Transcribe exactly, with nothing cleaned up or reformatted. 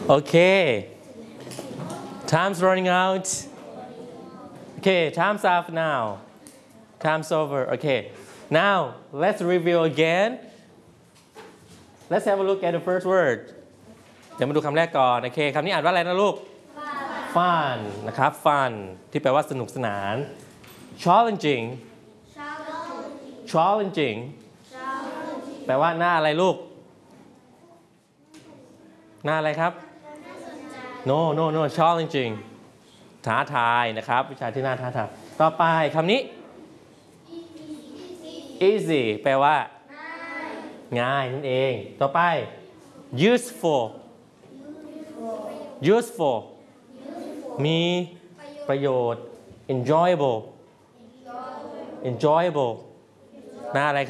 Okay. Time's running out. Okay, time's up now. Time's over. Okay. Now, let's review again. Let's have a look at the first word. เดี๋ยวมาดูคำแรกก่อน โอเค คำนี้อ่านว่าอะไรนะลูก fun นะครับ fun ที่แปลว่าสนุกสนาน challenging challenging แปลว่าหน้าอะไรลูก หน้าอะไรครับ no no no challenging ท้าทายนะครับวิชาที่น่าท้าทายต่อไปคำนี้ easy แปลว่าง่ายนั่นเองต่อไป useful useful มีประโยชน์ enjoyable enjoyable หน้าอะไรครับ